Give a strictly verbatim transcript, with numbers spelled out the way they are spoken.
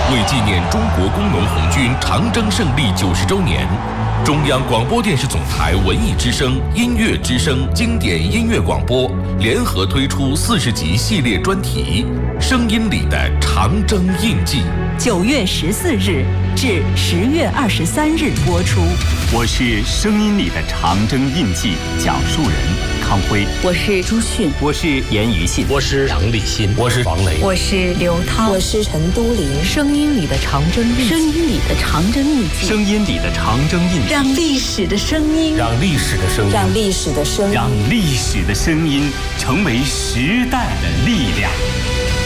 为纪念中国工农红军长征胜利九十周年，中央广播电视总台文艺之声、音乐之声经典音乐广播联合推出四十集系列专题《声音里的长征印记》， 九月十四日至十月二十三日播出。 我是声音里的长征印记讲述人康辉， 我是朱迅， 我是严于信， 我是杨立新， 我是王雷， 我是刘涛， 我是陈都灵。 声音里的长征印记， 声音里的长征印记， 声音里的长征印记， 让历史的声音， 让历史的声音， 让历史的声音， 让历史的声音成为时代的力量。